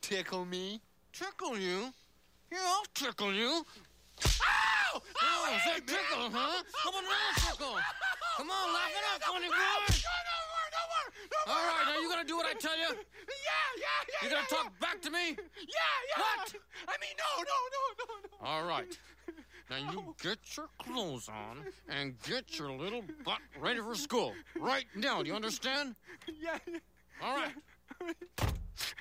tickle me? Tickle you? Yeah, I'll tickle you. Ow! Oh, is that tickle, huh? How about another tickle? Come on, laugh it up, funny boy. No more. All right, now you gonna do what I tell you? Yeah. You gonna talk back to me? Yeah. What? I mean, no. All right. Now you get your clothes on and get your little butt ready for school. Right now, do you understand? Yeah. All right.